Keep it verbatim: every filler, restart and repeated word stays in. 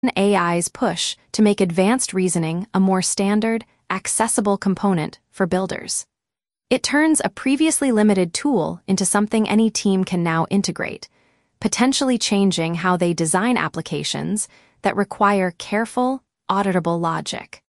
A I's push to make advanced reasoning a more standard, accessible component for builders. It turns a previously limited tool into something any team can now integrate, potentially changing how they design applications that require careful, auditable logic.